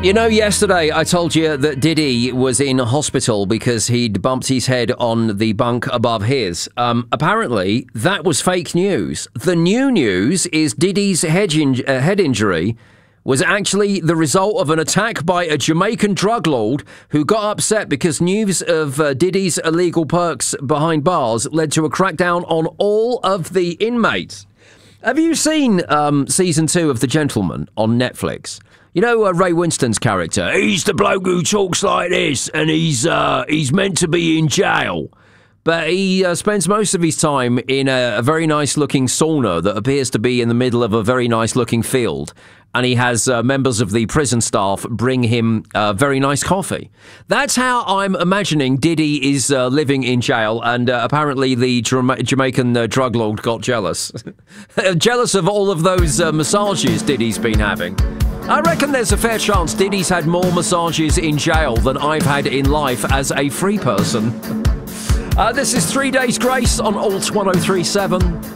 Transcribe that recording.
You know, yesterday I told you that Diddy was in hospital because he'd bumped his head on the bunk above his. Apparently, that was fake news. The new news is Diddy's head injury was actually the result of an attack by a Jamaican drug lord who got upset because news of Diddy's illegal perks behind bars led to a crackdown on all of the inmates. Have you seen season 2 of The Gentleman on Netflix? You know Ray Winston's character? He's the bloke who talks like this, and he's meant to be in jail. But he spends most of his time in a very nice-looking sauna that appears to be in the middle of a very nice-looking field. And he has members of the prison staff bring him very nice coffee. That's how I'm imagining Diddy is living in jail, and apparently the Jamaican drug lord got jealous. Jealous of all of those massages Diddy's been having. I reckon there's a fair chance Diddy's had more massages in jail than I've had in life as a free person. This is 3 Days Grace on Alt 1037.